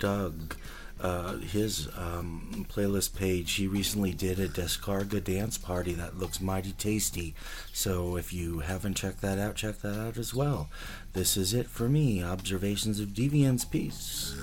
Doug, his playlist page. He recently did a Descarga dance party that looks mighty tasty. So if you haven't checked that out as well. This is it for me. Observations of Deviance. Peace.